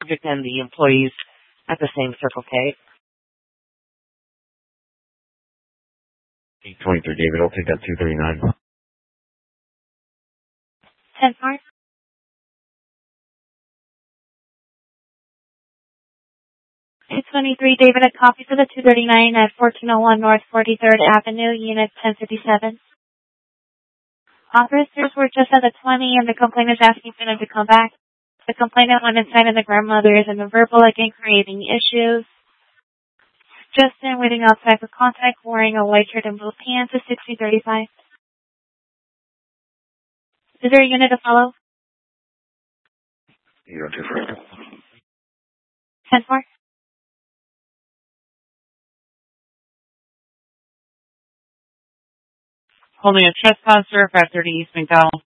subject and the employees at the same Circle K. 823, David. I'll take that 239. 10-4. 223, David, a copy for the 239 at 1401 North 43rd Avenue, Unit 1057. Officers were just at the 20 and the complainant is asking for them to come back. The complainant went inside and the grandmother is in a verbal again creating issues. Justin waiting outside for contact, wearing a white shirt and blue pants at 6035. Is there a unit to follow? 024. 10-4. Holding a trespasser, 530 East McDowell.